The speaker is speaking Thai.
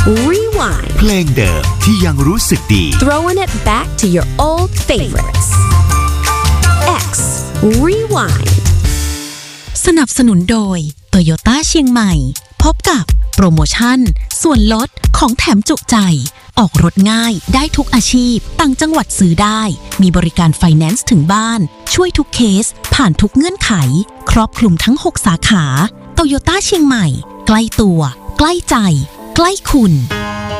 Rewind เพลงเดิมที่ยังรู้สึกดี Throwing it back to your old favorites X Rewind สนับสนุนโดย Toyota เชียงใหม่พบกับโปรโมชั่นส่วนลดของแถมจุใจออกรถง่ายได้ทุกอาชีพต่างจังหวัดซื้อได้มีบริการไฟแนนซ์ถึงบ้านช่วยทุกเคสผ่านทุกเงื่อนไขครอบคลุมทั้ง6สาขา Toyota เชียงใหม่ใกล้ตัวใกล้ใจใกล้คุณ